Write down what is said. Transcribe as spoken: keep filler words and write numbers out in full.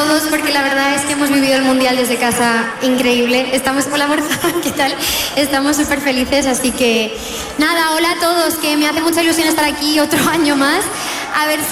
todos porque la verdad es que hemos vivido el Mundial desde casa increíble. Estamos, hola Borja, ¿qué tal? Estamos súper felices, así que nada, hola a todos, que me hace mucha ilusión estar aquí otro año más. A ver si